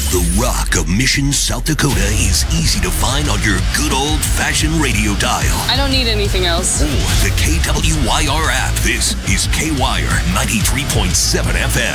The rock of Mission, South Dakota is easy to find on your good old-fashioned radio dial. I don't need anything else. Or the KWYR app. This is KWYR 93.7 FM.